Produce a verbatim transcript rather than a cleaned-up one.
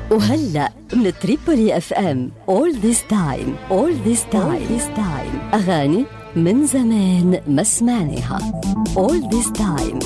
وهلأ من تريبولي اف ام all this time all this time all this time أغاني من زمان ما سمعناها. all this time